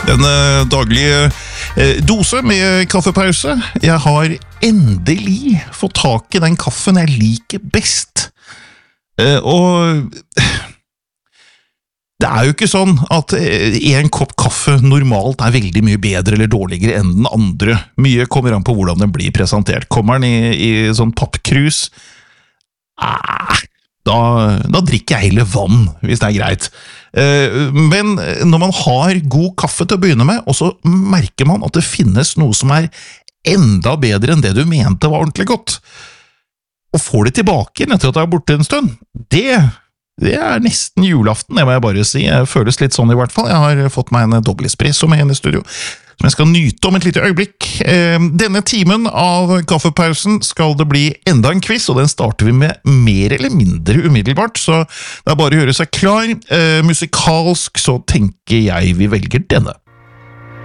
Den daglige dose med kaffepause. Jeg har endelig fått tak i den kaffen jeg liker best. Og det er jo ikke sånn at en kopp kaffe normalt er veldig mye bedre eller dårligere enn den andre. Mye kommer an på hvordan den blir presentert. Kommer den i sånn pappkrus? Da drikker jeg heller vann, hvis det er greit. Men når man har god kaffe til å begynne med, og så merker man at det finnes noe som er enda bedre enn det du mente var ordentlig godt, og får det tilbake etter at det er borte en stund, det er nesten julaften, det må jeg bare si. Jeg føles litt sånn i hvert fall. Jeg har fått meg en dobbel espresso med en i studio, som jeg skal nyte om et lite øyeblikk. Denne timen av kaffepausen skal det bli enda en quiz, og den starter vi med mer eller mindre umiddelbart, så det er bare å gjøre seg klar. Musikalsk så tenker jeg vi velger denne.